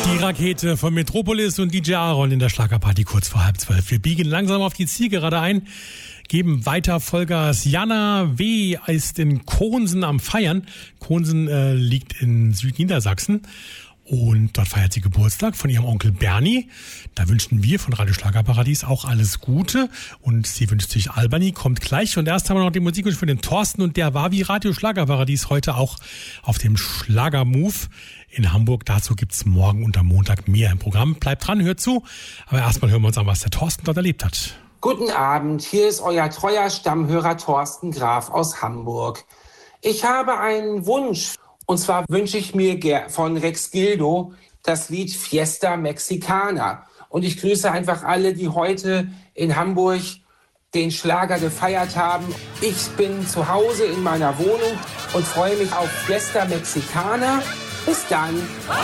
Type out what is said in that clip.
Die Rakete von Metropolis und DJ Aaron in der Schlagerparty kurz vor 11:30. Wir biegen langsam auf die Zielgerade ein, geben weiter Vollgas. Jana W. ist in Konsen am Feiern. Konsen liegt in Südniedersachsen. Und dort feiert sie Geburtstag von ihrem Onkel Bernie. Da wünschen wir von Radio Schlagerparadies auch alles Gute. Und sie wünscht sich Albany, kommt gleich. Und erst haben wir noch den Musikwunsch für den Thorsten. Und der war wie Radio Schlagerparadies heute auch auf dem Schlagermove in Hamburg. Dazu gibt's morgen und am Montag mehr im Programm. Bleibt dran, hört zu. Aber erstmal hören wir uns an, was der Thorsten dort erlebt hat. Guten Abend, hier ist euer treuer Stammhörer Thorsten Graf aus Hamburg. Ich habe einen Wunsch. Und zwar wünsche ich mir von Rex Gildo das Lied Fiesta Mexicana. Und ich grüße einfach alle, die heute in Hamburg den Schlager gefeiert haben. Ich bin zu Hause in meiner Wohnung und freue mich auf Fiesta Mexicana. Bis dann.